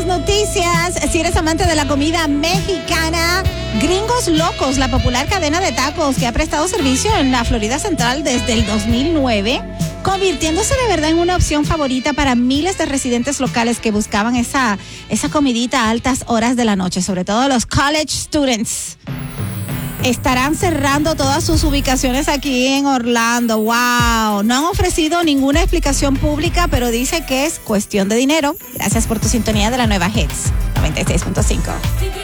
noticias. Si eres amante de la comida mexicana, Gringos Locos, la popular cadena de tacos que ha prestado servicio en la Florida Central desde el 2009, convirtiéndose de verdad en una opción favorita para miles de residentes locales que buscaban esa comidita a altas horas de la noche, sobre todo los college students. Estarán cerrando todas sus ubicaciones aquí en Orlando. ¡Wow! No han ofrecido ninguna explicación pública, pero dice que es cuestión de dinero. Gracias por tu sintonía de la nueva Hits 96.5.